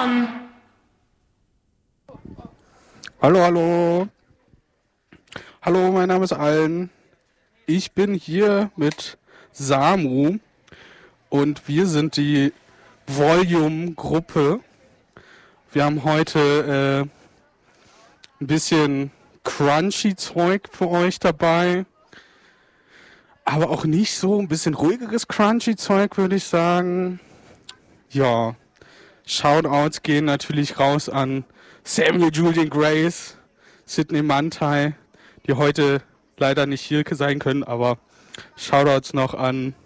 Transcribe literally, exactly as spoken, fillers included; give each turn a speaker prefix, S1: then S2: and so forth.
S1: on.
S2: Hallo, hallo. Hallo, mein Name ist Allen. Ich bin hier mit Samu und wir sind die Volume-Gruppe. Wir haben heute äh, ein bisschen crunchy Zeug für euch dabei, aber auch nicht so ein bisschen ruhigeres crunchy Zeug, würde ich sagen. Ja, Shoutouts gehen natürlich raus an Samuel Julian Grace, Sydney Mantai, die heute leider nicht hier sein können, aber Shoutouts noch an